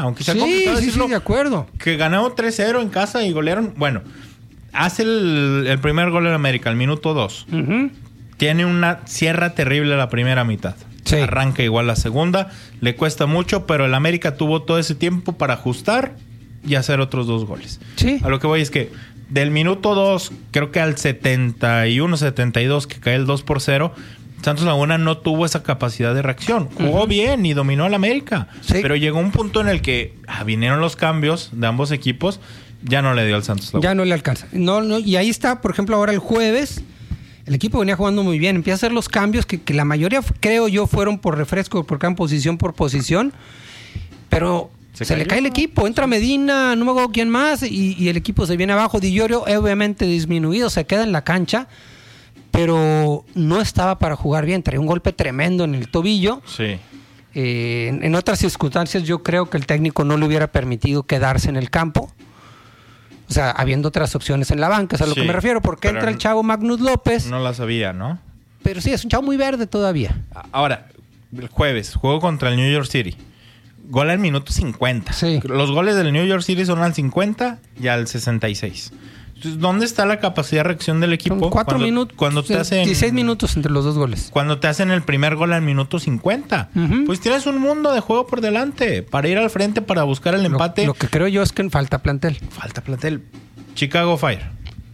aunque sea complicado decirlo. Sí, de acuerdo. Que ganaron 3-0 en casa y golearon. Bueno, hace el primer gol en América, al minuto 2. Tiene una sierra terrible la primera mitad. Sí. Arranca igual la segunda. Le cuesta mucho, pero el América tuvo todo ese tiempo para ajustar y hacer otros 2 goles. Sí. A lo que voy es que del minuto 2, creo que al 71, 72, que cae el 2-0, Santos Laguna no tuvo esa capacidad de reacción. Jugó bien y dominó al América. Sí. Pero llegó un punto en el que vinieron los cambios de ambos equipos. Ya no le dio al Santos Laguna. Ya no le alcanza. No, y ahí está, por ejemplo, ahora el jueves. El equipo venía jugando muy bien. Empieza a hacer los cambios que la mayoría, creo yo, fueron por refresco, porque eran posición por posición. Pero se le cae el equipo. Entra Medina, no me acuerdo quién más, y el equipo se viene abajo. Di Llorio, obviamente disminuido, se queda en la cancha. Pero no estaba para jugar bien. Traía un golpe tremendo en el tobillo. Sí. En otras circunstancias yo creo que el técnico no le hubiera permitido quedarse en el campo. O sea, habiendo otras opciones en la banca, es a lo que me refiero. Porque entra el chavo Magnus López. No la sabía, ¿no? Pero sí, es un chavo muy verde todavía. Ahora, el jueves, juego contra el New York City. Gol al minuto 50. Sí. Los goles del New York City son al 50 y al 66. Entonces, ¿dónde está la capacidad de reacción del equipo? Son 4 minutos. Cuando te hacen 16 minutos entre los 2 goles. Cuando te hacen el primer gol al minuto 50. Pues tienes un mundo de juego por delante para ir al frente, para buscar el empate. Lo que creo yo es que falta plantel. Falta plantel. Chicago Fire.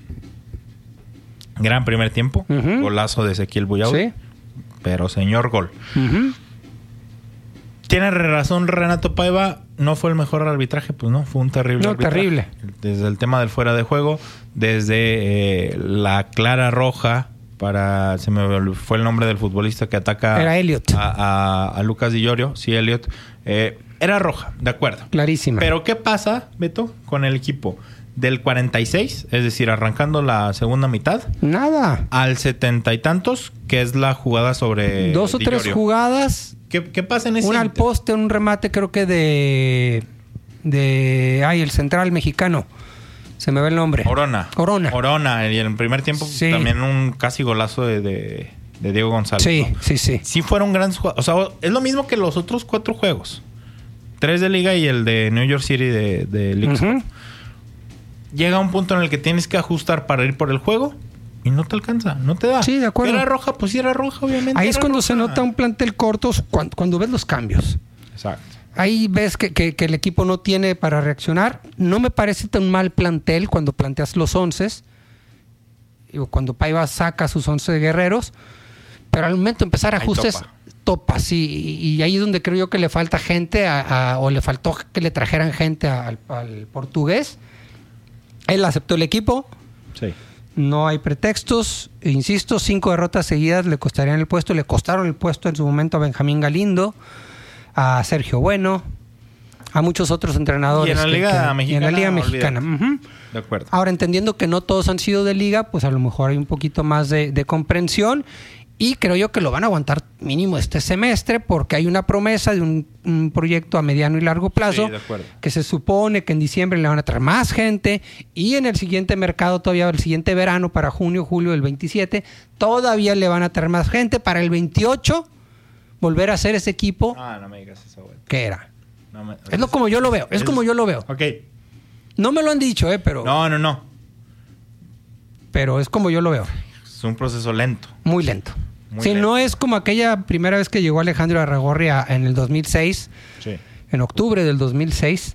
Gran primer tiempo. Golazo de Ezequiel Buyaud. Sí. Pero señor gol. Tiene razón Renato Paiva. No fue el mejor arbitraje, pues no, fue un terrible arbitraje. Terrible. Desde el tema del fuera de juego, desde la clara roja para... Se me fue el nombre del futbolista que ataca... Era Elliot. A Lucas Di Llorio. Sí, Elliot. Era roja, de acuerdo. Clarísima. Pero ¿qué pasa, Beto, con el equipo? Del 46, es decir, arrancando la segunda mitad. Nada. Al 70 y tantos, que es la jugada sobre 2 o 3 jugadas. ¿Qué pasa en ese Una al inter? poste, un remate creo que de el central mexicano. Se me ve el nombre. Orona. Y en el primer tiempo también un casi golazo de Diego González. Sí, ¿no? sí. Sí fueron grandes juegos. O sea, es lo mismo que los otros 4 juegos. 3 de Liga y el de New York City de League. Llega un punto en el que tienes que ajustar para ir por el juego y no te alcanza, no te da. Sí, de acuerdo. ¿Era roja? Pues sí era roja, obviamente. Ahí es cuando roja. se nota un plantel corto, cuando ves los cambios. Exacto. Ahí ves que el equipo no tiene para reaccionar. No me parece tan mal plantel cuando planteas los 11. Cuando Paiva saca sus 11 guerreros. Pero al momento de empezar ajustes, topa, sí. Y ahí es donde creo yo que le falta gente o le faltó que le trajeran gente al portugués. Él aceptó el equipo. Sí. No hay pretextos. Insisto, 5 derrotas seguidas le costarían el puesto. Le costaron el puesto en su momento a Benjamín Galindo, a Sergio Bueno, a muchos otros entrenadores. Y en la Liga Mexicana. Y en la Liga Mexicana. De acuerdo. Ahora, entendiendo que no todos han sido de Liga, pues a lo mejor hay un poquito más de comprensión. Y creo yo que lo van a aguantar mínimo este semestre porque hay una promesa de un proyecto a mediano y largo plazo, sí, de acuerdo, que se supone que en diciembre le van a traer más gente y en el siguiente mercado, todavía el siguiente verano, para junio, julio del 27, todavía le van a traer más gente para el 28 volver a hacer ese equipo. No me digas eso, güey. ¿Qué era? Es como yo lo veo. Como yo lo veo. Ok. No me lo han dicho, pero... No. Pero es como yo lo veo. Es un proceso lento. Muy lento. No es como aquella primera vez que llegó Alejandro Arragorria en el 2006, en octubre del 2006,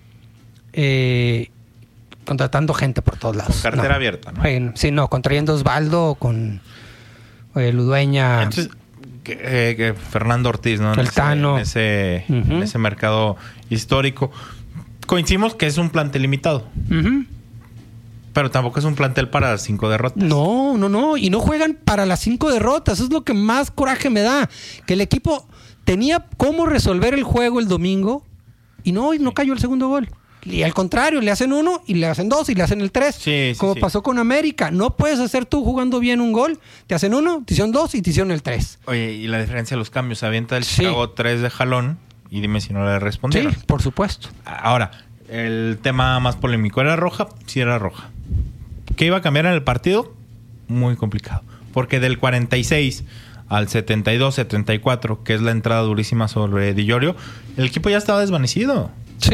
contratando gente por todos lados. Con cartera abierta, ¿no? Sí, contrayendo a Osvaldo, con Ludueña. Entonces, que Fernando Ortiz, ¿no? El Tano. En ese mercado histórico. Coincidimos que es un plantel limitado. Pero tampoco es un plantel para 5 derrotas. No. Y no juegan para las 5 derrotas. Eso es lo que más coraje me da. Que el equipo tenía cómo resolver el juego el domingo y no cayó el segundo gol. Y al contrario, le hacen 1 y le hacen 2 y le hacen el 3. Como pasó con América. No puedes hacer tú jugando bien un gol. Te hacen 1, te hicieron 2 y te hicieron el 3. Oye, y la diferencia de los cambios. Se avienta el Chicago 3 de jalón y dime si no le respondieron. Sí, por supuesto. Ahora, el tema más polémico. ¿Era roja? Sí, era roja. ¿Qué iba a cambiar en el partido? Muy complicado. Porque del 46 al 72, 74, que es la entrada durísima sobre Di Llorio, el equipo ya estaba desvanecido.